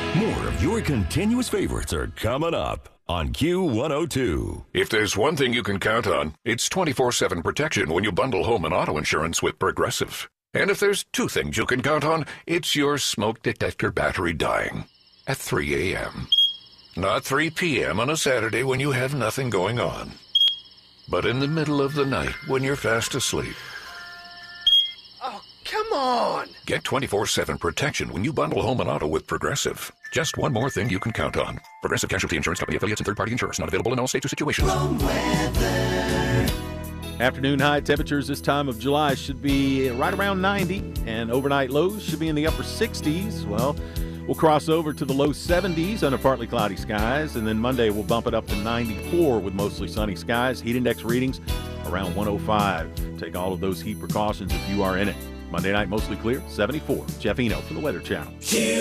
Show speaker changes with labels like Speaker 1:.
Speaker 1: More of your continuous favorites are coming up on Q102.
Speaker 2: If there's one thing you can count on, it's 24/7 protection when you bundle home and auto insurance with Progressive. And if there's two things you can count on, it's your smoke detector battery dying at 3 a.m. Not 3 p.m. on a Saturday when you have nothing going on, but in the middle of the night when you're fast asleep.
Speaker 3: Oh, come on!
Speaker 2: Get 24/7 protection when you bundle home and auto with Progressive. Just one more thing you can count on. Progressive Casualty Insurance Company affiliates and third-party insurers. Not available in all states or situations.
Speaker 4: Afternoon high temperatures this time of July should be right around 90, and overnight lows should be in the upper 60s. Well, we'll cross over to the low 70s under partly cloudy skies, and then Monday we'll bump it up to 94 with mostly sunny skies. Heat index readings around 105. Take all of those heat precautions if you are in it. Monday night mostly clear, 74. Jeff Eno from the Weather Channel.